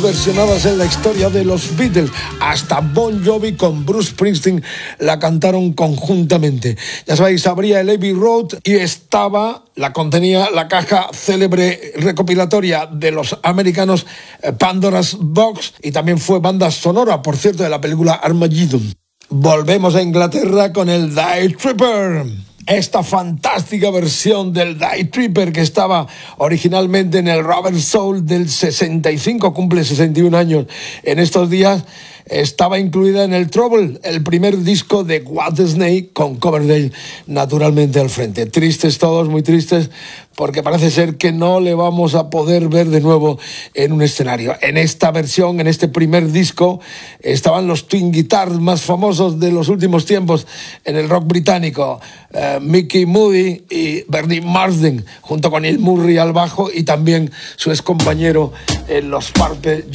versionadas en la historia de los Beatles. Hasta Bon Jovi con Bruce Springsteen la cantaron conjuntamente. Ya sabéis, abría el Abbey Road y contenía la caja célebre recopilatoria de los americanos Pandora's Box, y también fue banda sonora, por cierto, de la película Armageddon. Volvemos a Inglaterra con el Die Tripper. Esta fantástica versión del Die Tripper, que estaba originalmente en el Rubber Soul del 65, cumple 61 años en estos días, estaba incluida en el Trouble, el primer disco de Whitesnake, con Coverdale naturalmente al frente. Tristes todos, muy tristes, porque parece ser que no le vamos a poder ver de nuevo en un escenario. En esta versión, en este primer disco, estaban los twin guitars más famosos de los últimos tiempos en el rock británico, Mickey Moody y Bernie Marsden, junto con Neil Murray al bajo y también su excompañero en los Purple.